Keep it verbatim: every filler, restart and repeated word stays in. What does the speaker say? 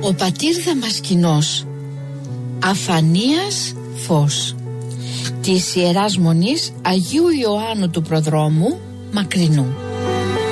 Ο πατήρ Δαμασκηνός, Αφανίας Φως, της Ιεράς Μονής Αγίου Ιωάννου του Προδρόμου Μακρινού.